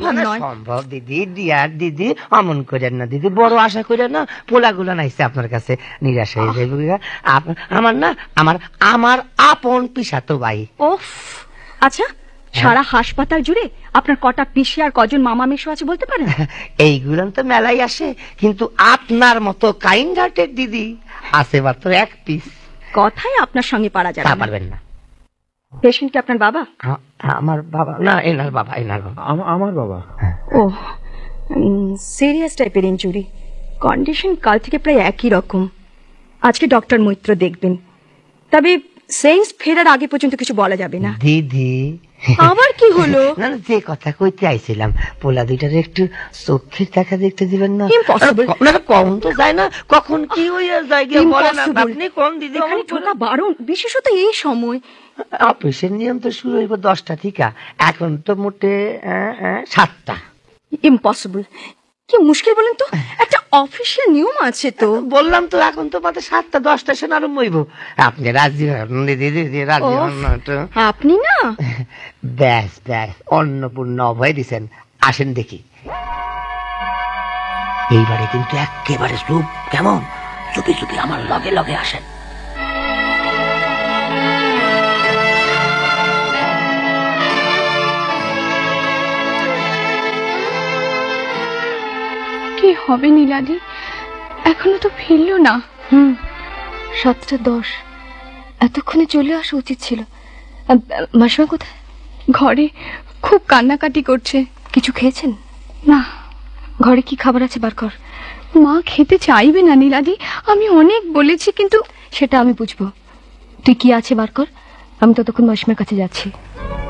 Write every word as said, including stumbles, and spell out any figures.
সম্ভব নয়। সম্ভব দিদি, ডিয়ার দিদি, অমন করেন না দিদি, বড় আশা করেন না। পোলাগুলা নাইছে আপনার কাছে, নিরাশ হয়ে যাবে। আমার না আমার আমার আপন পিসাতো ভাই। ওফ, আচ্ছা সারা হাসপাতাল জুড়ে আপনার কটা পিসি আর কজন মামা মেশো আছে বলতে পারেন? এইগুলো তো মেলাই আসে, কিন্তু আপনার মতো কাইন্ড হার্টেড দিদি আছে মাত্র এক পিস। কথাই আপনার সঙ্গে পারা যাবে না। পারবেন না। পেশেন্ট কি আপনার বাবা? আমার বাবা না, এনার বাবা। এনার বাবা আমার বাবা। ও, সিরিয়াস টাইপের ইনজুরি, কন্ডিশন কাল থেকে প্রায় একই রকম। আজকে ডক্টর মৈত্র দেখবেন, তবে সেন্স ফেরার আগে পর্যন্ত কিছু বলা যাবে না। দিদি আবার কি হলো? না না, যে কথা কইতে আইছিলাম, পোলা দুইটার একটু চোখের দেখা দেখতে দিবেন না? ইম্পসিবল। না কখন তো যায় না, কখন কি হইয়া যায় বলেন আপনি কোন দিদি? এখানে ঢোকা বারণ, বিশেষত এই সময়। অফিসের নিয়ম তো শুরু হইব দশটা থেকে, এখন তো মোটে সাতটা। ইম্পসিবল। কি মুশকিল বলেন তো, একটা অফিসিয়াল নিয়ম আছে তো। বললাম তো এখন তো মাত্র সাতটা, দশটা সে আরম্ভ হইব। আপনি রাজি হন দিদি, দিদি রাজি হন না? আপনি না ব্যাস ব্যাস, অন্নপূর্ণা অভয় দিছেন। আসেন দেখি। এইবারে কিন্তু একেবারে চুপ, কেমন চুপি চুপি আমার লগে লগে আসেন। কি হবে নীলাদি, এখনো তো ফিরল না। হুম, সাতটা দশ, এতক্ষণে চলে আসা উচিত ছিল। মাসিমা কোথায়? ঘরে খুব কান্নাকাটি করছে। কিছু খেয়েছেন? না। ঘরে কি খাবার আছে বার কর। মা খেতে চাইবে না নীলাদি, আমি অনেক বলেছি কিন্তু। সেটা আমি বুঝবো, তুই কি আছে বার কর, আমি ততক্ষণ মাসিমার কাছে যাচ্ছি।